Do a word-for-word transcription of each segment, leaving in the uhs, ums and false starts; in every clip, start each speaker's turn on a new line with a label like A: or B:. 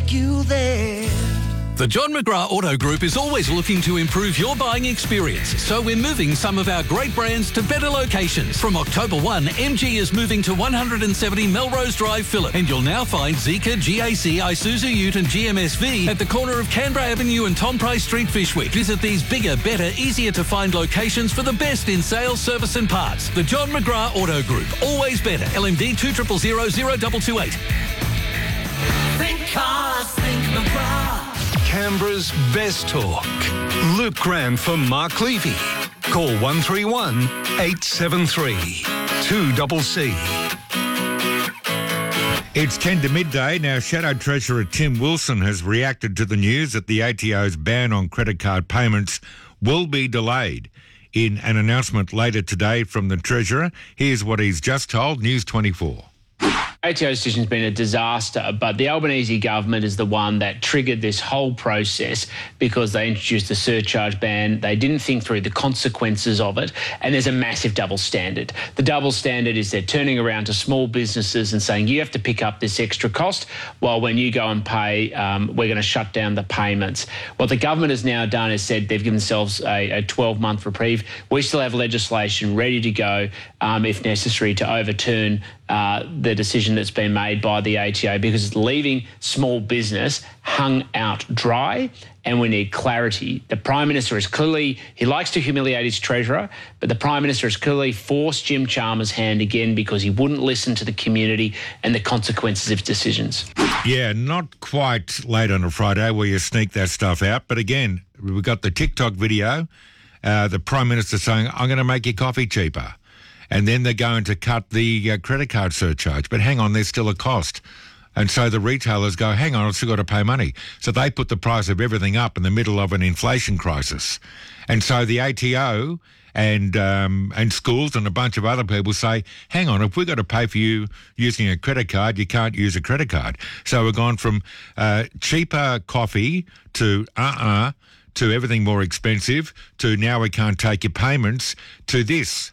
A: take you there.
B: The John McGrath Auto Group is always looking to improve your buying experience, so we're moving some of our great brands to better locations. From October first, M G is moving to one seventy Melrose Drive, Phillip, and you'll now find Zeekr, G A C, Isuzu Ute and G M S V at the corner of Canberra Avenue and Tom Price Street, Fyshwick. Visit these bigger, better, easier to find locations for the best in sales, service and parts. The John McGrath Auto Group, always better. L M D two zero zero zero zero two two eight.
A: Think cars, think McGrath.
C: Canberra's best talk. Luke Graham for Mark Levy. Call one three one, eight seven three, two C C.
D: It's ten to midday. Now, Shadow Treasurer Tim Wilson has reacted to the news that the A T O's ban on credit card payments will be delayed. In an announcement later today from the Treasurer, here's what he's just told News twenty-four.
E: A T O's decision has been a disaster, but the Albanese government is the one that triggered this whole process because they introduced a surcharge ban. They didn't think through the consequences of it, and there's a massive double standard. The double standard is they're turning around to small businesses and saying you have to pick up this extra cost, while when you go and pay, um, we're going to shut down the payments. What the government has now done is said they've given themselves a twelve-month reprieve. We still have legislation ready to go, um, if necessary, to overturn Uh, the decision that's been made by the A T O, because it's leaving small business hung out dry, and we need clarity. The Prime Minister is clearly, he likes to humiliate his Treasurer, but the Prime Minister has clearly forced Jim Chalmers' hand again because he wouldn't listen to the community and the consequences of decisions.
D: Yeah, not quite late on a Friday where you sneak that stuff out, but again, we've got the TikTok video, uh, the Prime Minister saying, I'm going to make your coffee cheaper. And then they're going to cut the uh, credit card surcharge. But hang on, there's still a cost. And so the retailers go, hang on, I've still got to pay money. So they put the price of everything up in the middle of an inflation crisis. And so the A T O and um, and schools and a bunch of other people say, hang on, if we've got to pay for you using a credit card, you can't use a credit card. So we've gone from uh, cheaper coffee to uh-uh, to everything more expensive, to now we can't take your payments, to this.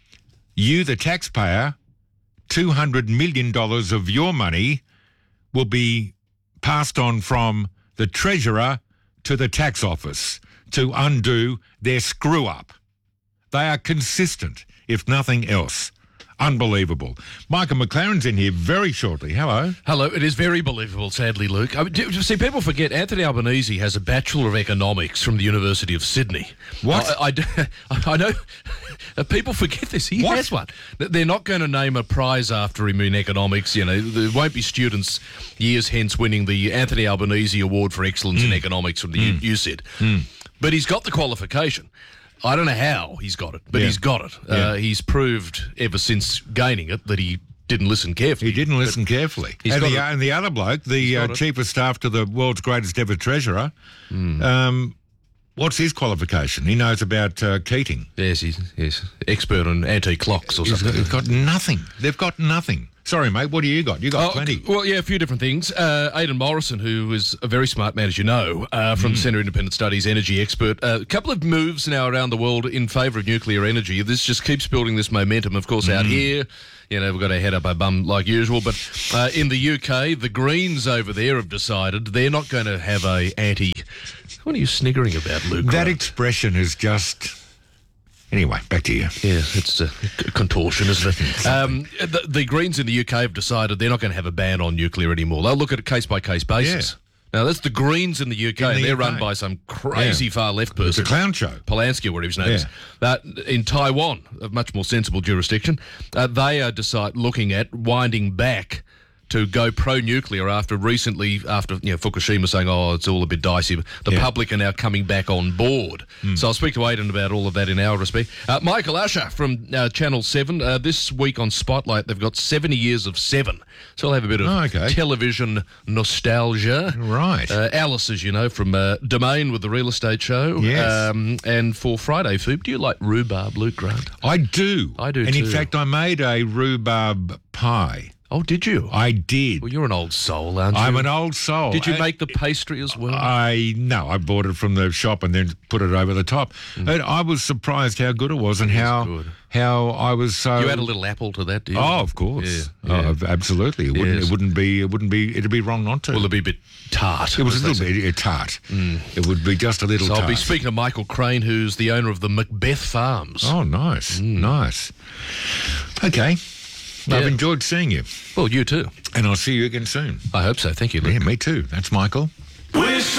D: You, the taxpayer, two hundred million dollars of your money will be passed on from the Treasurer to the tax office to undo their screw-up. They are consistent, if nothing else. Unbelievable. Michael McLaren's in here very shortly. Hello.
F: Hello. It is very believable, sadly, Luke. I mean, do, see, people forget Anthony Albanese has a Bachelor of Economics from the University of Sydney.
D: What?
F: I, I, I know. People forget this. He
D: what?
F: has one. They're not going to name a prize after him in economics. You know, there won't be students years hence winning the Anthony Albanese Award for Excellence mm. in Economics from the mm. U C E D. Mm. But he's got the qualification. I don't know how he's got it, but yeah. he's got it. Yeah. Uh, he's proved ever since gaining it that he didn't listen carefully.
D: He didn't listen carefully. And the, and the other bloke, the uh, chief of staff to the world's greatest ever treasurer, mm. um, what's his qualification? He knows about uh, Keating.
F: Yes, he's yes, expert on anti-clocks or
D: he's
F: something.
D: He's got nothing. They've got nothing. Sorry, mate, what do you got? You got
F: oh,
D: plenty.
F: Well, yeah, a few different things. Uh, Aidan Morrison, who is a very smart man, as you know, uh, from mm. the Centre Independent Studies, energy expert. A uh, couple of moves now around the world in favour of nuclear energy. This just keeps building this momentum, of course, mm. out here. You know, we've got our head up our bum like usual. But uh, in the U K, the Greens over there have decided they're not going to have a anti... What are you sniggering about, Luke?
D: That
F: Grant?
D: expression is just... Anyway, back to you.
F: Yeah, it's a contortion, isn't it? um, the, the Greens in the U K have decided they're not going to have a ban on nuclear anymore. They'll look at a case-by-case basis. Yeah. Now, that's the Greens in the U K, in the and they're U K. Run by some crazy yeah. far-left person.
D: It's a clown show.
F: Polanski, or whatever his name yeah. is. Uh, in Taiwan, a much more sensible jurisdiction, uh, they are decide, looking at winding back to go pro-nuclear after recently, after you know, Fukushima saying, oh, it's all a bit dicey. The yeah. public are now coming back on board. Mm. So I'll speak to Aidan about all of that in our respect. Uh, Michael Usher from uh, Channel seven. Uh, this week on Spotlight, they've got seventy years of Seven. So I'll have a bit of
D: oh, okay.
F: television nostalgia.
D: Right.
F: Uh, Alice, as you know, from uh, Domain with the real estate show.
D: Yes.
F: Um, and for Friday food, do you like rhubarb, Luke Grant?
D: I do.
F: I do
D: and
F: too.
D: And in fact, I made a rhubarb pie.
F: Oh, did you?
D: I did.
F: Well, you're an old soul, aren't you?
D: I'm an old soul.
F: Did you
D: I-
F: make the pastry as well?
D: I no, I bought it from the shop and then put it over the top. And I was surprised how good it was and how
F: good.
D: how I was so.
F: you add a little apple to that, do you?
D: Oh, of course.
F: Yeah, yeah.
D: Oh, absolutely. It wouldn't.
F: Yes.
D: It wouldn't be. It wouldn't be. It'd be wrong not to.
F: Will it be a bit tart?
D: it was
F: as
D: a
F: they
D: little
F: say?
D: bit uh, tart. It would be just a little
F: So
D: tart.
F: I'll be speaking to Michael Crane, who's the owner of the Macbeth Farms.
D: Oh, nice, nice. Okay, I've
F: Yeah.
D: enjoyed seeing you,
F: Well, you too.
D: and I'll see you again soon.
F: I hope so. Thank you, Luke.
D: Yeah, me too. That's Michael.